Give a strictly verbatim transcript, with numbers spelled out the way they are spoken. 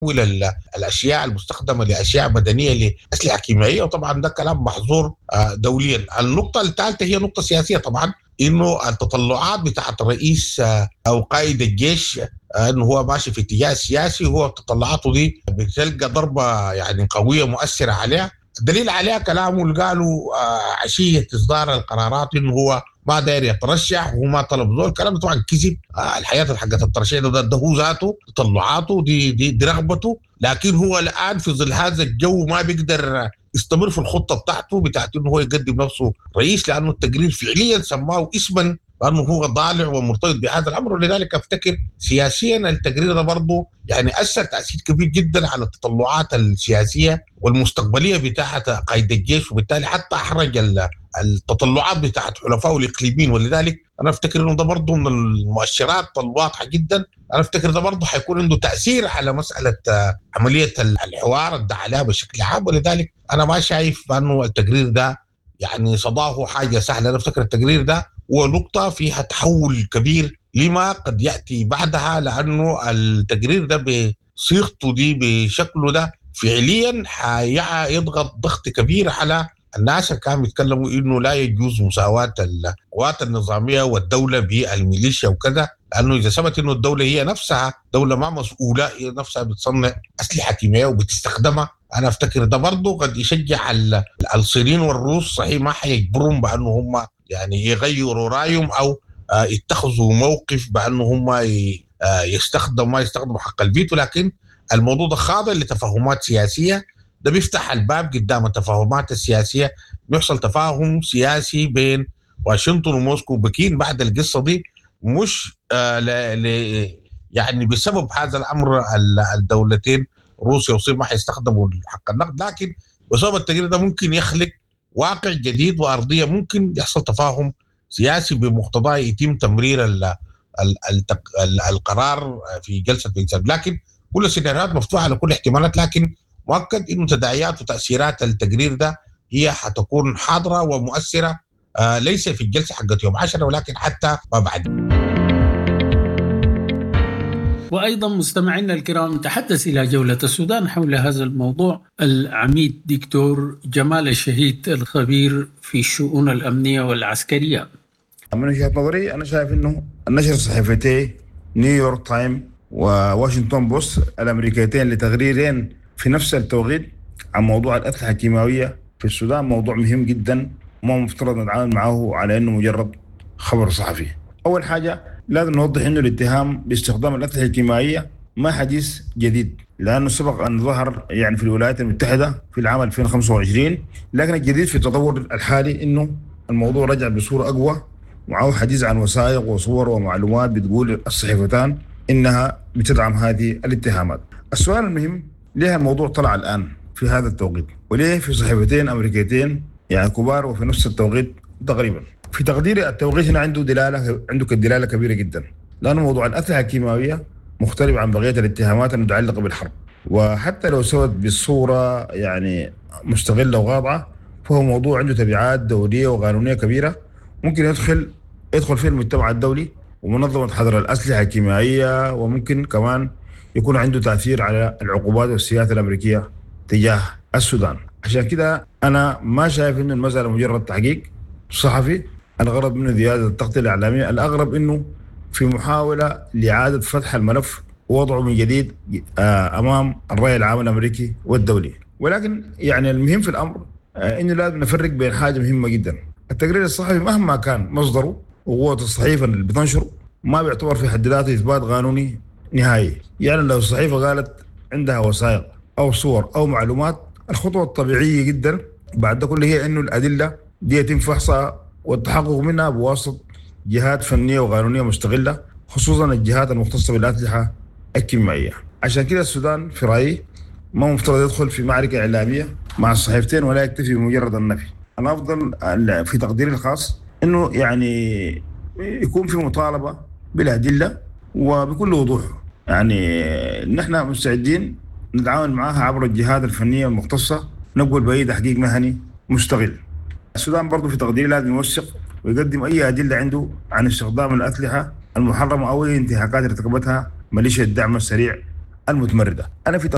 ال- الاشياء المستخدمه لاشياء مدنيه لاسلحه كيميائيه، وطبعا ده كلام محظور آه، دوليا. النقطه الثالثه هي نقطه سياسيه طبعا، انه التطلعات بتاعت رئيس آه، او قائد الجيش آه، انه هو ماشي في اتجاه سياسي، هو تطلعاته دي بتلقى ضربه يعني قويه مؤثره عليها. الدليل عليها كلامه اللي قالوا آه، عشيه اصدار القرارات انه هو ما داير يترشح وهو ما طلب زول. الكلام ده طبعا كذب. آه، الحياه حقت الترشيح ده, ده, ده هو ذاته تطلعاته دي, دي, دي رغبته، لكن هو الان في ظل هذا الجو ما بيقدر يستمر في الخطه بتاعته بتاعت انه هو يقدم نفسه رئيس، لانه التقرير فعليا سماه اسما لانه هو ضالع ومرتبط بهذا الامر. ولذلك افتكر سياسيا التقرير ده برضه يعني اثر تاثير كبير جدا على التطلعات السياسيه والمستقبليه بتاعت قائد الجيش، وبالتالي حتى احرج ال- التطلعات بتاعت حلفائه الاقليميين. ولذلك انا افتكر انه ده برضه من المؤشرات الواضحه جدا. انا افتكر ده برضه حيكون عنده تاثير على مساله آه، عمليه الحوار الدعاء عليها بشكل عام. ولذلك انا ما شايف انه التقرير ده يعني صداه حاجه سهله. انا افتكر التقرير ده هو نقطه فيها تحول كبير لما قد ياتي بعدها، لانه التقرير ده بصيغته دي بشكله ده فعليا حيضغط ضغط كبير على الناس اللي كانوا بيتكلموا انه لا يجوز مساواه القوات النظاميه والدوله بالميليشيا وكذا، لانه اذا ثبت انه الدوله هي نفسها دوله ما مسؤوله، هي نفسها بتصنع اسلحه كيميائيه وبتستخدمها. انا افتكر ده برضه قد يشجع ال- الصينيين والروس، صحيح ما حيجبرهم بانه هم يعني يغيروا رايهم او آه، يتخذوا موقف بانه هم ي- آه، يستخدموا ما يستخدموا حق الفيتو، لكن الموضوع ده خاضع لتفاهمات سياسيه. ده بيفتح الباب قدام التفاهمات السياسيه، بيحصل تفاهم سياسي بين واشنطن وموسكو وبكين بعد القصه دي. مش آه ل... ل... يعني بسبب هذا الامر ال- الدولتين روسيا والصين ما حيستخدموا حق النقد، لكن بسبب التغيير ده ممكن يخلق واقع جديد وارضيه ممكن يحصل تفاهم سياسي بمقتضاه يتم تمرير ال... ال... التق... ال... القرار في جلسه الانسان. لكن كل السيناريوهات مفتوحه على كل الاحتمالات، لكن مؤكد انه تداعيات وتاثيرات التقرير ده هي حتكون حاضره ومؤثره، آه ليس في الجلسه حقت يوم عشرة ولكن حتى ما بعد. وأيضا مستمعينا الكرام، نتحدث إلى جولة السودان حول هذا الموضوع العميد دكتور جمال الشهيد الخبير في الشؤون الأمنية والعسكرية. من وجهة نظري أنا شايف إنه النشر صحيفتي نيويورك تايم وواشنطن بوست الأمريكيتين لتغريرين في نفس التوقيت عن موضوع الأسلحة الكيماوية في السودان موضوع مهم جدا، وما مفترض نتعامل معه على إنه مجرد خبر صحفي. أول حاجة لازم نوضح إنه الاتهام باستخدام الأسلحة الكيماوية ما حديث جديد، لأنه سبق أن ظهر يعني في الولايات المتحدة في العام ألفين وخمسة وعشرين، لكن الجديد في التطور الحالي إنه الموضوع رجع بصورة أقوى، وعاو حديث عن وثائق وصور ومعلومات بتقول الصحيفتان إنها بتدعم هذه الاتهامات. السؤال المهم، ليه الموضوع طلع الآن في هذا التوقيت؟ وليه في صحيفتين أمريكيتين يعني كبار وفي نفس التوقيت تقريبا؟ في تقديري التوقيت هنا عنده دلالة عنده دلالة كبيرة جدا، لأن موضوع الأسلحة الكيماوية مختلف عن بقية الاتهامات المتعلقة بالحرب، وحتى لو سوت بالصورة يعني مستغلة وواضحة فهو موضوع عنده تبعات دولية وقانونية كبيرة ممكن يدخل يدخل فيه المجتمع الدولي ومنظمة حظر الأسلحة الكيميائية، وممكن كمان يكون عنده تأثير على العقوبات والسياسة الأمريكية تجاه السودان. عشان كده أنا ما شايف إنه المسألة مجرد تحقيق صحفي الغرض منه زيادة التغطية الإعلامية، الأغرب إنه في محاولة لإعادة فتح الملف ووضعه من جديد أمام الرأي العام الأمريكي والدولي. ولكن يعني المهم في الأمر إنه لازم نفرق بين حاجة مهمة جدا، التقرير الصحفي مهما كان مصدره وقوة الصحيفة اللي بتنشره ما بيعتبر في حد ذاته إثبات قانوني نهائي. يعني لو الصحيفة قالت عندها وثائق أو صور أو معلومات، الخطوة الطبيعية جدا بعد ده كله هي إنه الأدلة دي يتم فحصها والتحقق منها بواسطة جهات فنية وقانونية مستقلة، خصوصا الجهات المختصة بالأسلحة الكيميائية. عشان كده السودان في رأيي ما مفترض يدخل في معركة إعلامية مع الصحيفتين ولا يكتفي بمجرد النفي. أنا أفضل في تقديري الخاص إنه يعني يكون في مطالبة بالأدلة وبكل وضوح. يعني نحن مستعدين نتعاون معها عبر الجهات الفنية المختصة، نقبل بأي تحقيق مهني مستقل. السودان برضو في تقديري لازم يوثق ويقدم أي أدلة عنده عن استخدام الأسلحة المحرمة أو أي انتهاكات ارتكبتها ميليشيا الدعم السريع المتمردة. أنا في